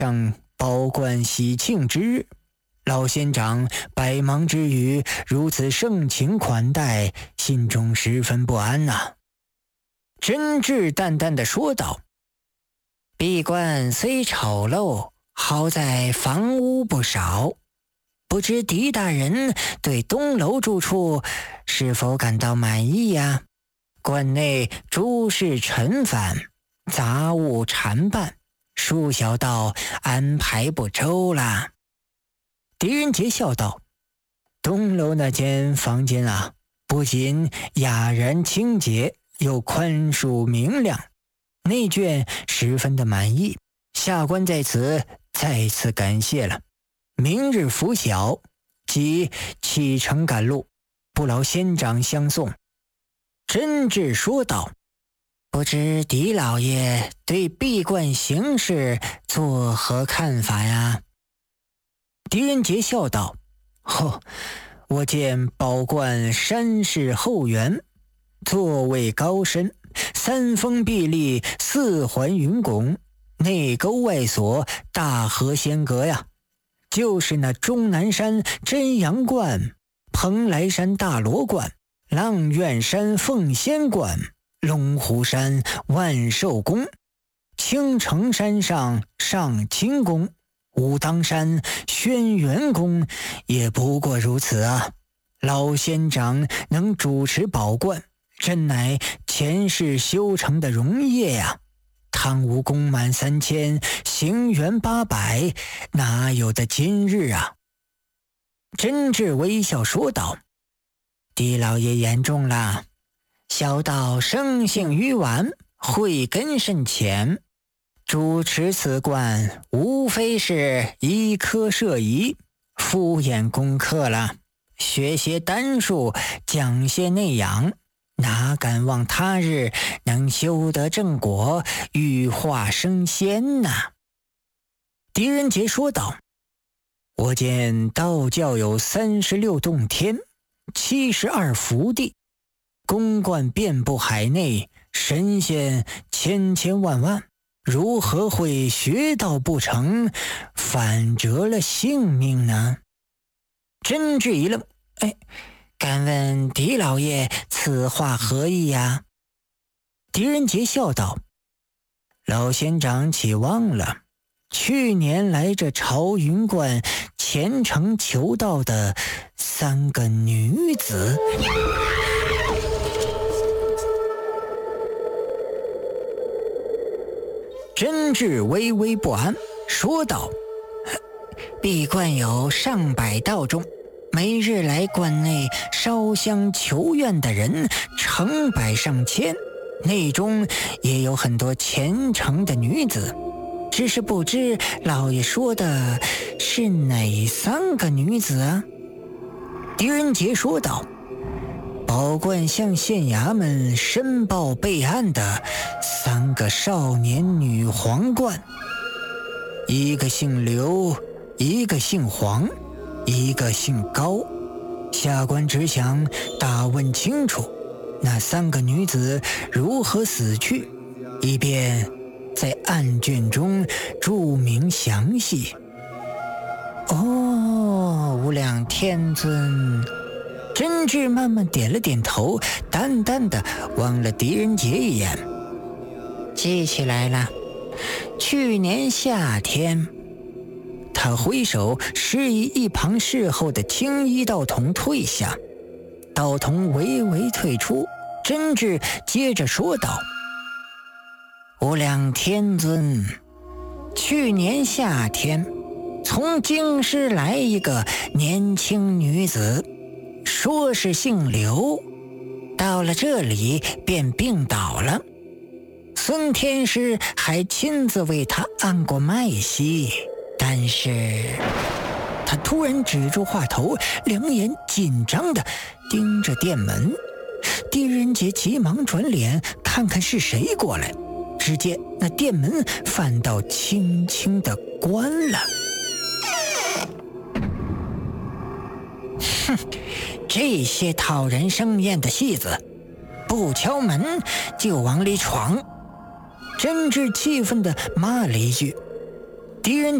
上宝冠喜庆之日，老仙长百忙之余如此盛情款待，心中十分不安呐。真挚淡淡的说道：“闭关虽丑陋，好在房屋不少。不知狄大人对东楼住处是否感到满意呀？关内诸事陈繁，杂物缠办，恕小道安排不周啦。”狄仁杰笑道：“东楼那间房间啊，不仅雅然清洁，又宽恕明亮，内眷十分的满意。下官在此再次感谢了。明日拂晓即启程赶路，不劳仙长相送。”真挚说道：“不知狄老爷对闭关行事作何看法呀？”狄仁杰笑道：“我见宝冠山势后圆，座位高深，三峰壁立，四环云拱，内沟外锁，大河仙阁呀，就是那终南山真阳观、蓬莱山大罗观、阆苑山凤仙观、龙虎山万寿宫、青城山上上清宫、武当山轩辕宫，也不过如此啊。老仙长能主持宝冠，真乃前世修成的荣业呀。汤武功满3000，行元800，哪有的今日啊？”真挚微笑说道：“狄老爷言重了，小道生性愚顽，慧根甚浅，主持此冠无非是医科设仪，敷衍功课了，学些丹术，讲些内养，哪敢望他日能修得正果，羽化升仙呐？”狄仁杰说道：“我见道教有36洞天，72福地，宫观遍布海内，神仙千千万万，如何会学道不成，反折了性命呢？”真挚一愣：“敢问狄老爷此话何意呀？”狄仁杰笑道：“老仙长岂忘了去年来这朝云观虔诚求道的3个女子？”真挚微微不安，说道：“闭关有上百道众，每日来关内烧香求愿的人成百上千，内中也有很多虔诚的女子，只是不知老爷说的是哪3个女子啊？”狄仁杰说道：“宝冠向县衙门申报备案的3个少年女皇冠，一个姓刘，一个姓黄，一个姓高。下官只想打问清楚那3个女子如何死去，以便在案卷中注明详细。”无量天尊。真挚慢慢点了点头，淡淡的望了狄仁杰一眼：“记起来了，去年夏天。”他挥手示意一旁侍候的青衣道童退下，道童微微退出。真挚接着说道：“无量天尊，去年夏天从京师来一个年轻女子，说是姓刘，到了这里便病倒了。孙天师还亲自为她按过脉息，但是……”他突然止住话头，两眼紧张地盯着店门。狄仁杰急忙转脸看看是谁过来，只见那店门反倒轻轻地关了。哼，这些讨人生厌的戏子，不敲门就往里闯。真挚气愤地骂了一句。 敌人